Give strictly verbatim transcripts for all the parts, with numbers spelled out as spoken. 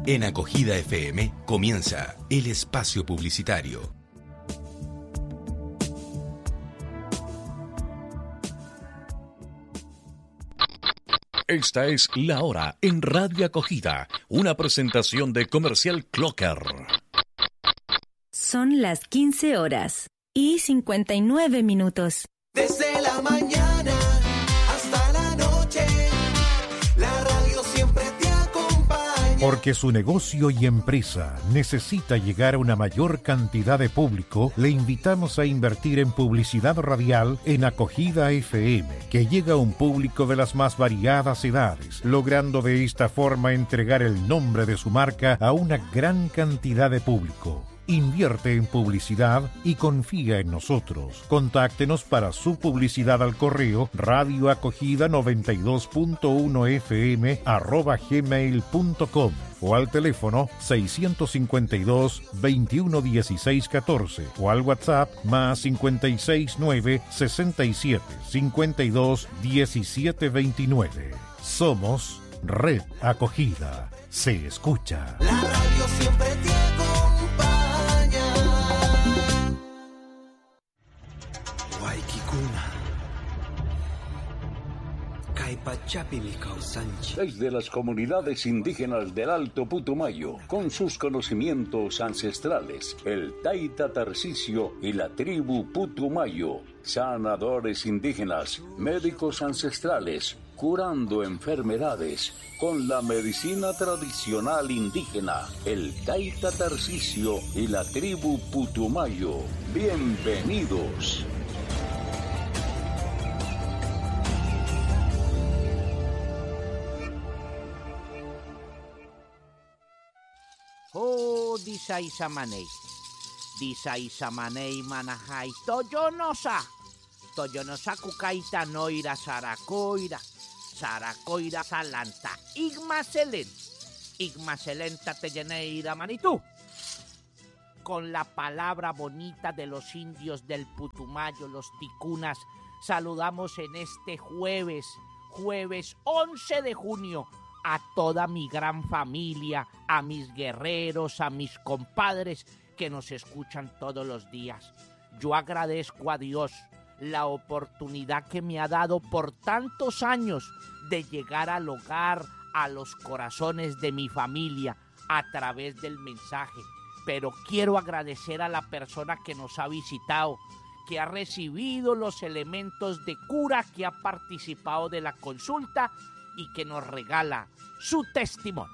En Acogida F M comienza el espacio publicitario. Esta es La Hora en Radio Acogida, una presentación de Comercial Clocker. Son las quince horas y cincuenta y nueve minutos. Desde la mañana hasta la noche, la radio siempre te acompaña. Porque su negocio y empresa necesita llegar a una mayor cantidad de público, le invitamos a invertir en publicidad radial en Acogida F M, que llega a un público de las más variadas edades, logrando de esta forma entregar el nombre de su marca a una gran cantidad de público. Invierte en publicidad y confía en nosotros. Contáctenos para su publicidad al correo radioacogida noventa y dos punto uno f m arroba gmail punto com o al teléfono seiscientos cincuenta y dos, veintiuno dieciséis catorce o al WhatsApp más cincuenta y seis nueve sesenta y siete cincuenta y dos diecisiete veintinueve. Somos Red Acogida. Se escucha. La radio siempre te acompaña. Desde las comunidades indígenas del Alto Putumayo, con sus conocimientos ancestrales, el Taita Tarcisio y la tribu Putumayo, sanadores indígenas, médicos ancestrales, curando enfermedades con la medicina tradicional indígena, el Taita Tarcisio y la tribu Putumayo. Bienvenidos. Oh, disay samanay. Disay samanay manahay. Toyonosa. Toyonosa kukaita noira saracoira. Saracoira salanta. Igmaselen. Igmaselenta teyeneira manitú. Con la palabra bonita de los indios del Putumayo, los ticunas, saludamos en este jueves, jueves once de junio, a toda mi gran familia, a mis guerreros, a mis compadres que nos escuchan todos los días. Yo agradezco a Dios la oportunidad que me ha dado por tantos años de llegar al hogar, a los corazones de mi familia a través del mensaje. Pero quiero agradecer a la persona que nos ha visitado, que ha recibido los elementos de cura, que ha participado de la consulta y que nos regala su testimonio.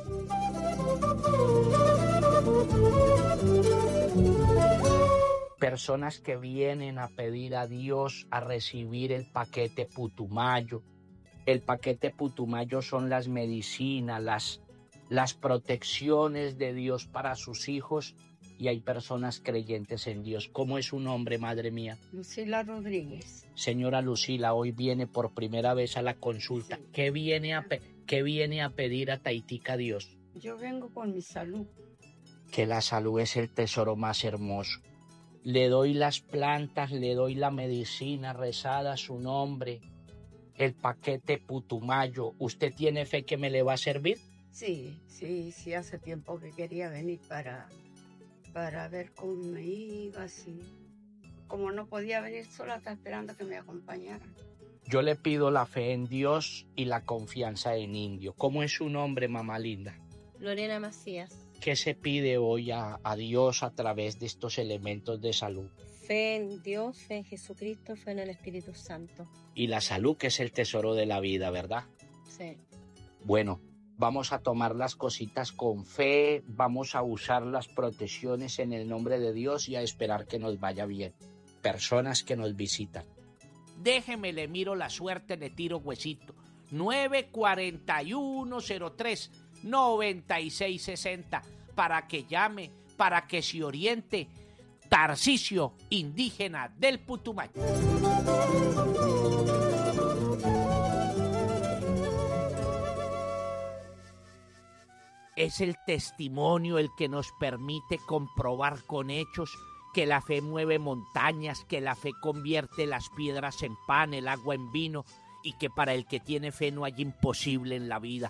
Personas que vienen a pedir a Dios a recibir el paquete Putumayo. El paquete Putumayo son las medicinas, las, las protecciones de Dios para sus hijos, y hay personas creyentes en Dios. ¿Cómo es su nombre, madre mía? Lucila Rodríguez. Señora Lucila, hoy viene por primera vez a la consulta. Sí. ¿Qué viene a, pe- qué viene a pedir a Taitica Dios? Yo vengo con mi salud. Que la salud es el tesoro más hermoso. Le doy las plantas, le doy la medicina rezada a su nombre, el paquete Putumayo. ¿Usted tiene fe que me le va a servir? Sí, sí, sí, hace tiempo que quería venir para... para ver cómo me iba, así. Como no podía venir sola, estaba esperando que me acompañaran. Yo le pido la fe en Dios y la confianza en Indio. ¿Cómo es su nombre, mamá linda? Lorena Macías. ¿Qué se pide hoy a, a Dios a través de estos elementos de salud? Fe en Dios, fe en Jesucristo, fe en el Espíritu Santo. Y la salud, que es el tesoro de la vida, ¿verdad? Sí. Bueno, vamos a tomar las cositas con fe, vamos a usar las protecciones en el nombre de Dios y a esperar que nos vaya bien. Personas que nos visitan. Déjeme, le miro la suerte, le tiro huesito. nueve cuatro uno cero tres noventa y seis sesenta para que llame, para que se oriente. Tarcisio, indígena del Putumayo. Es el testimonio el que nos permite comprobar con hechos que la fe mueve montañas, que la fe convierte las piedras en pan, el agua en vino, y que para el que tiene fe no hay imposible en la vida.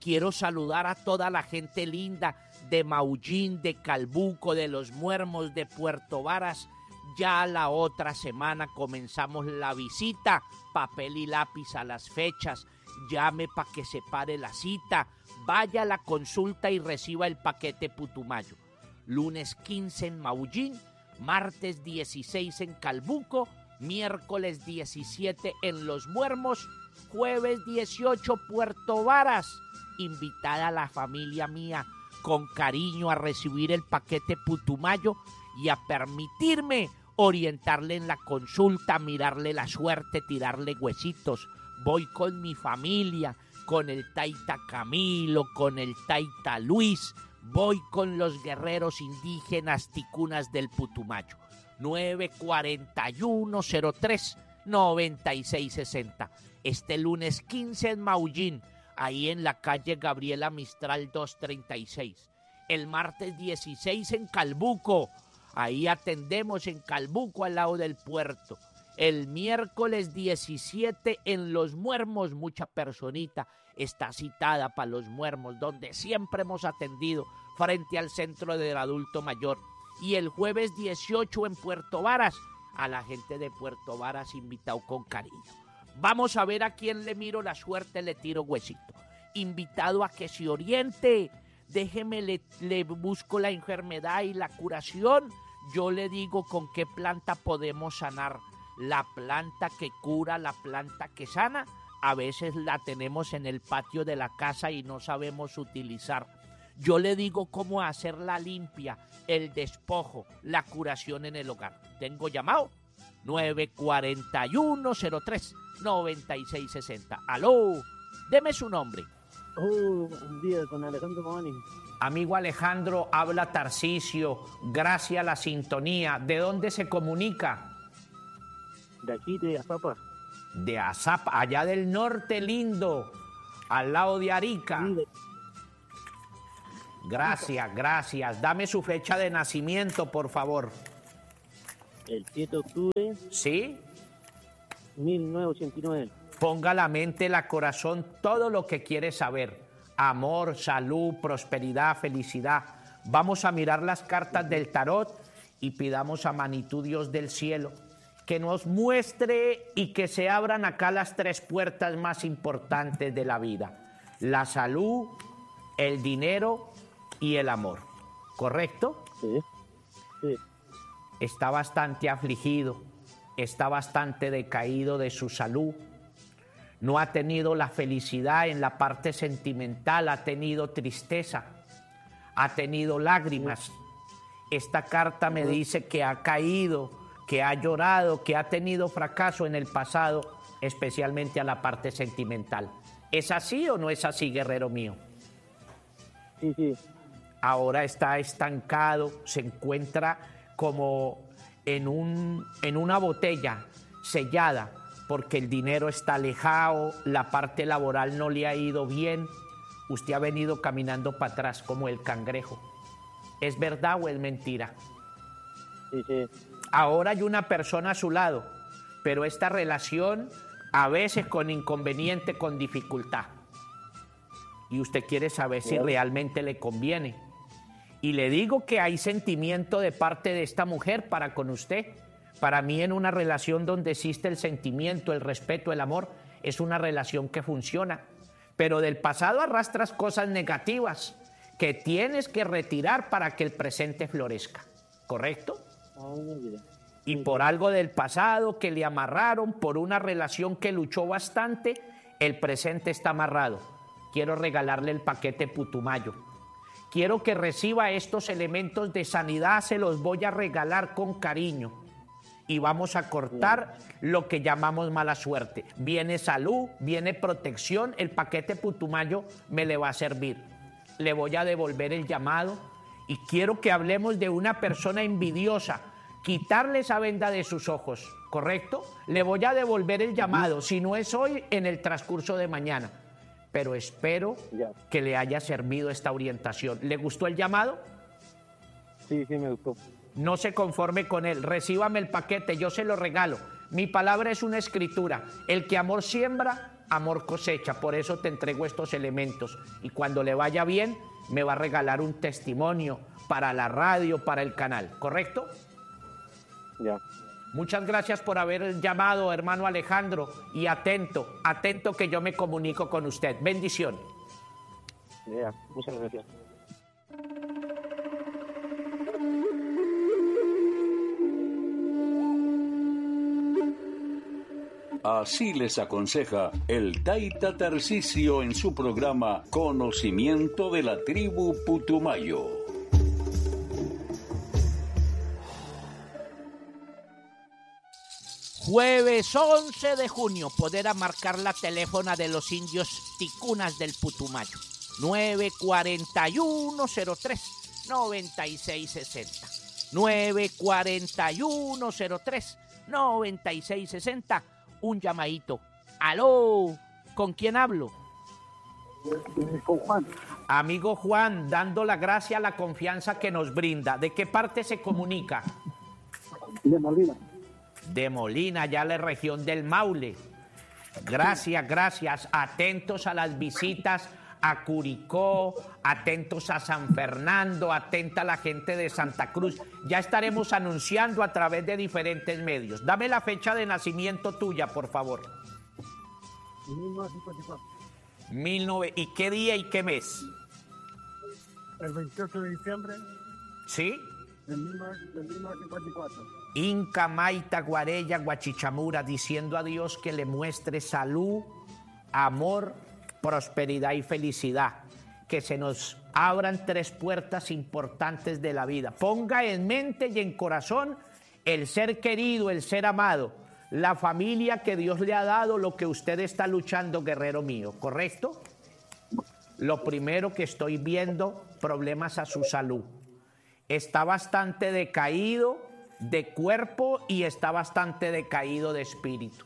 Quiero saludar a toda la gente linda de Maullín, de Calbuco, de Los Muermos, de Puerto Varas. Ya la otra semana comenzamos la visita, papel y lápiz a las fechas. Llame para que se pare la cita, vaya a la consulta y reciba el paquete Putumayo. Lunes quince en Maullín, martes dieciséis en Calbuco, miércoles diecisiete en Los Muermos, jueves dieciocho Puerto Varas. Invitada a la familia mía con cariño a recibir el paquete Putumayo y a permitirme orientarle en la consulta, mirarle la suerte, tirarle huesitos. Voy con mi familia, con el taita Camilo, con el taita Luis, voy con los guerreros indígenas ticunas del Putumayo. nueve cuarenta y uno cero tres noventa y seis sesenta. Este lunes quince en Maullín, ahí en la calle Gabriela Mistral doscientos treinta y seis. El martes dieciséis en Calbuco, ahí atendemos en Calbuco al lado del puerto. El miércoles diecisiete en Los Muermos, mucha personita está citada para Los Muermos, donde siempre hemos atendido frente al centro del adulto mayor. Y el jueves dieciocho en Puerto Varas, a la gente de Puerto Varas invitado con cariño. Vamos a ver a quién le miro la suerte, le tiro huesito. Invitado a que se oriente, déjeme, le, le busco la enfermedad y la curación. Yo le digo con qué planta podemos sanar. La planta que cura, la planta que sana, a veces la tenemos en el patio de la casa y no sabemos utilizar. Yo le digo cómo hacer la limpia, el despojo, la curación en el hogar. ¿Tengo llamado? nueve cuarenta y uno cero tres noventa y seis sesenta. Aló, deme su nombre. Oh, buen día, con Alejandro Mamani. Amigo Alejandro, habla Tarcisio, gracias a la sintonía. ¿De dónde se comunica? De aquí, de Azapa. De Azapa, allá del norte lindo, al lado de Arica. Sí, de... Gracias, gracias. Dame su fecha de nacimiento, por favor. El siete de octubre. ¿Sí? mil novecientos ochenta y nueve. Ponga la mente, la corazón, todo lo que quiere saber. Amor, salud, prosperidad, felicidad. Vamos a mirar las cartas del tarot y pidamos a Manitud Dios del cielo que nos muestre y que se abran acá las tres puertas más importantes de la vida. La salud, el dinero y el amor. ¿Correcto? Sí. Sí. Está bastante afligido, está bastante decaído de su salud. No ha tenido la felicidad en la parte sentimental, ha tenido tristeza, ha tenido lágrimas. Esta carta me dice que ha caído, que ha llorado, que ha tenido fracaso en el pasado, especialmente a la parte sentimental. ¿Es así o no es así, guerrero mío? Sí, sí. Ahora está estancado, se encuentra como en, un, en una botella sellada, porque el dinero está alejado, la parte laboral no le ha ido bien, usted ha venido caminando para atrás como el cangrejo. ¿Es verdad o es mentira? Sí, sí. Ahora hay una persona a su lado, pero esta relación a veces con inconveniente, con dificultad. Y usted quiere saber si realmente le conviene. Y le digo que hay sentimiento de parte de esta mujer para con usted. Para mí, en una relación donde existe el sentimiento, el respeto, el amor, es una relación que funciona. Pero del pasado arrastras cosas negativas que tienes que retirar para que el presente florezca. ¿Correcto? Y por algo del pasado que le amarraron, por una relación que luchó bastante, el presente está amarrado. Quiero regalarle el paquete Putumayo. Quiero que reciba estos elementos de sanidad, se los voy a regalar con cariño. Y vamos a cortar lo que llamamos mala suerte. Viene salud, viene protección, el paquete Putumayo me le va a servir. Le voy a devolver el llamado y quiero que hablemos de una persona envidiosa, quitarle esa venda de sus ojos, ¿correcto? Le voy a devolver el llamado, si no es hoy, en el transcurso de mañana. Pero espero que le haya servido esta orientación. ¿Le gustó el llamado? Sí, sí, me gustó. No se conforme con él, recíbame el paquete, yo se lo regalo. Mi palabra es una escritura. El que amor siembra, amor cosecha, por eso te entrego estos elementos. Y cuando le vaya bien, me va a regalar un testimonio para la radio, para el canal, ¿correcto? Ya. Muchas gracias por haber llamado, hermano Alejandro, y atento, atento que yo me comunico con usted. Bendición. Ya, muchas gracias. Así les aconseja el Taita Tarcisio en su programa Conocimiento de la Tribu Putumayo. Jueves once de junio, poder marcar la teléfono de los indios ticunas del Putumayo. nueve cuatro uno cero tres nueve seis seis cero. nueve cuatro uno cero tres nueve seis seis cero. Un llamadito. ¡Aló! ¿Con quién hablo? Con Juan. Amigo Juan, dando la gracia a la confianza que nos brinda. ¿De qué parte se comunica? De Molina. De Molina, ya la región del Maule. Gracias, gracias. Atentos a las visitas a Curicó, atentos a San Fernando, atenta a la gente de Santa Cruz. Ya estaremos anunciando a través de diferentes medios. Dame la fecha de nacimiento tuya, por favor. mil novecientos cincuenta y cuatro. mil nove... ¿Y qué día y qué mes? El veintiocho de diciembre ¿Sí? de mil novecientos cincuenta y cuatro. Inca, Maita, Guarella, Guachichamura, diciendo a Dios que le muestre salud, amor, prosperidad y felicidad, que se nos abran tres puertas importantes de la vida. Ponga en mente y en corazón el ser querido, el ser amado, la familia que Dios le ha dado, lo que usted está luchando, guerrero mío, ¿correcto? Lo primero que estoy viendo, problemas a su salud. Está bastante decaído de cuerpo y está bastante decaído de espíritu.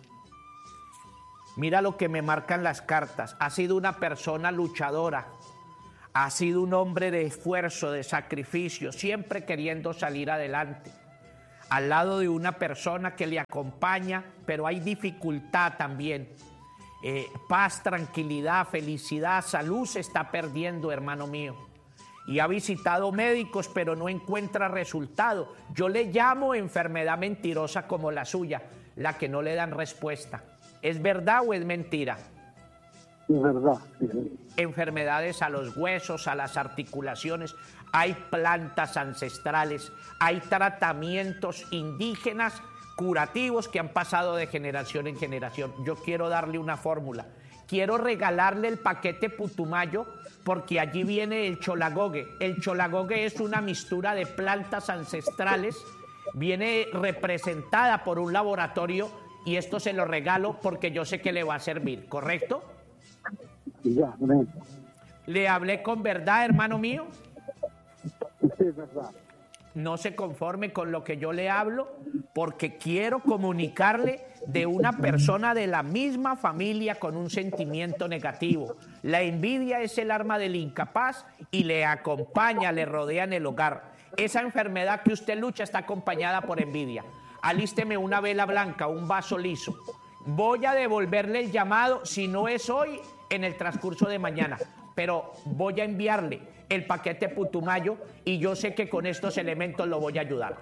Mira lo que me marcan las cartas. Ha sido una persona luchadora. Ha sido un hombre de esfuerzo, de sacrificio, siempre queriendo salir adelante. Al lado de una persona que le acompaña, pero hay dificultad también. Eh, paz, tranquilidad, felicidad, salud se está perdiendo, hermano mío. Y ha visitado médicos, pero no encuentra resultado. Yo le llamo enfermedad mentirosa como la suya, la que no le dan respuesta. ¿Es verdad o es mentira? Es verdad. Sí, sí. Enfermedades a los huesos, a las articulaciones. Hay plantas ancestrales, hay tratamientos indígenas curativos que han pasado de generación en generación. Yo quiero darle una fórmula. Quiero regalarle el paquete Putumayo porque allí viene el cholagogue. El cholagogue es una mixtura de plantas ancestrales. Viene representada por un laboratorio y esto se lo regalo porque yo sé que le va a servir, ¿correcto? Ya, amén. ¿Le hablé con verdad, hermano mío? Sí, es verdad. No se conforme con lo que yo le hablo porque quiero comunicarle de una persona de la misma familia con un sentimiento negativo. La envidia es el arma del incapaz y le acompaña, le rodea en el hogar. Esa enfermedad que usted lucha está acompañada por envidia. Alísteme una vela blanca, un vaso liso. Voy a devolverle el llamado, si no es hoy, en el transcurso de mañana. Pero voy a enviarle el paquete Putumayo y yo sé que con estos elementos lo voy a ayudar.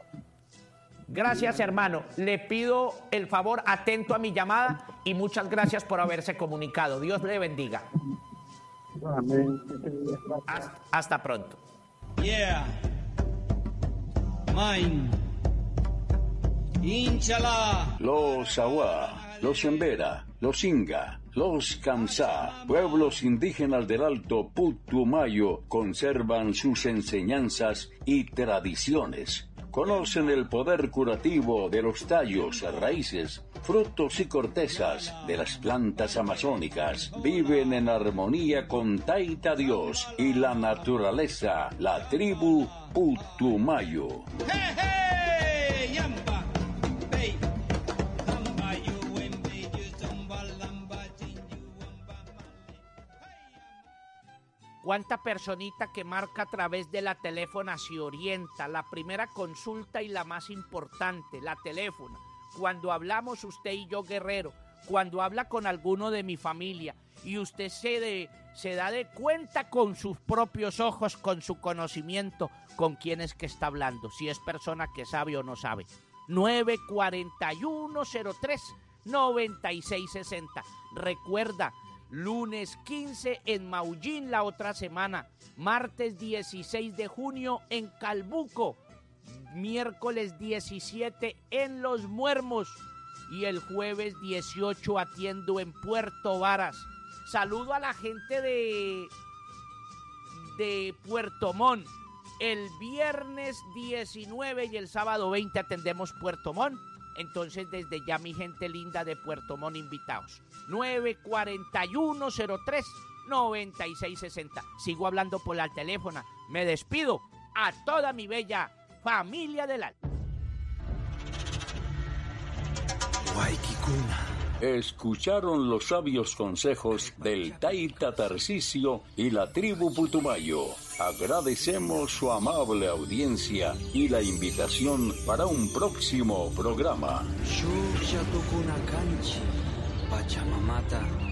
Gracias, hermano. Le pido el favor, atento a mi llamada y muchas gracias por haberse comunicado. Dios le bendiga. Amén. Hasta, hasta pronto. Yeah. Mine. Inchala. Los Awa, los Embera, los Inga, los Kamsá, pueblos indígenas del Alto Putumayo, conservan sus enseñanzas y tradiciones. Conocen el poder curativo de los tallos, raíces, frutos y cortezas de las plantas amazónicas. Viven en armonía con Taita Dios y la naturaleza, la tribu Putumayo. Hey, hey, yamba. Hey. ¿Cuánta personita que marca a través de la teléfona se orienta? La primera consulta y la más importante, la teléfona. Cuando hablamos usted y yo, guerrero, cuando habla con alguno de mi familia y usted se, de, se da de cuenta con sus propios ojos, con su conocimiento, con quién es que está hablando, si es persona que sabe o no sabe. nueve cuatro uno cero tres noventa y seis sesenta. Recuerda, lunes quince en Maullín la otra semana, martes dieciséis de junio en Calbuco, miércoles diecisiete en Los Muermos y el jueves dieciocho atiendo en Puerto Varas. Saludo a la gente de, de Puerto Montt. El viernes diecinueve y el sábado veinte atendemos Puerto Montt. Entonces, desde ya, mi gente linda de Puerto Montt, invitados. nueve cuatro uno cero tres noventa y seis sesenta. Sigo hablando por la teléfono. Me despido a toda mi bella familia del alma. Escucharon los sabios consejos del Taita Tarcisio y la tribu Putumayo. Agradecemos su amable audiencia y la invitación para un próximo programa. Pachamamata.